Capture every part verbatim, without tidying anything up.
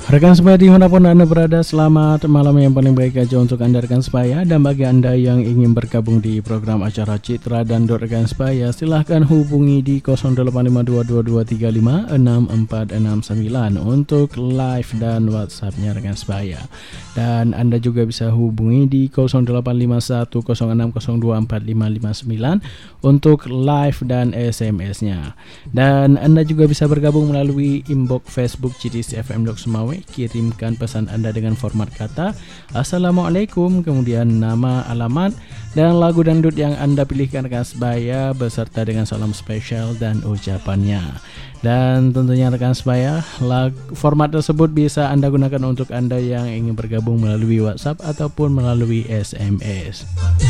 Rekan sebaya dimanapun Anda berada, selamat malam yang paling baik aja untuk Anda rekan sebaya. Dan bagi Anda yang ingin bergabung di program acara Citra dan Dot Rekan Sebaya, silahkan hubungi di nol delapan lima dua dua dua tiga lima enam empat enam sembilan untuk live dan WhatsAppnya rekan sebaya. Dan Anda juga bisa hubungi di nol delapan lima satu nol enam nol dua empat lima lima sembilan untuk live dan S M S-nya. Dan Anda juga bisa bergabung melalui inbox Facebook C T C F M Lok Sumawe. Kirimkan pesan Anda dengan format kata Assalamualaikum, kemudian nama, alamat, dan lagu dangdut yang Anda pilihkan rekan sebaya beserta dengan salam spesial dan ucapannya. Dan tentunya rekan sebaya, lag, format tersebut bisa Anda gunakan untuk Anda yang ingin bergabung melalui WhatsApp ataupun melalui S M S.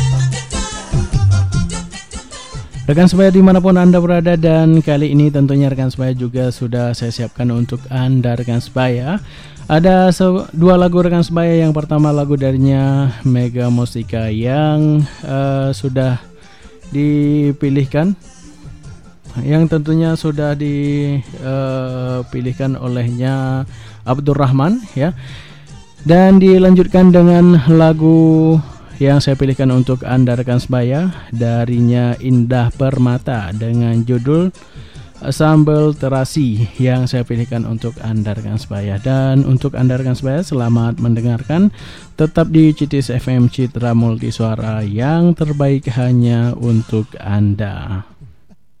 Rekan sebaya dimanapun Anda berada, dan kali ini tentunya rekan sebaya juga sudah saya siapkan untuk Anda rekan sebaya. Ada se- dua lagu rekan sebaya. Yang pertama lagu darinya Mega Mustika yang uh, sudah dipilihkan, yang tentunya sudah dipilihkan uh, olehnya Abdurrahman ya. Dan dilanjutkan dengan lagu yang saya pilihkan untuk Anda rekan sebaya, darinya Indah Permata dengan judul Sambal Terasi yang saya pilihkan untuk Anda rekan sebaya. Dan untuk Anda rekan sebaya, selamat mendengarkan. Tetap di C T S F M Citra Multisuara, yang terbaik hanya untuk Anda.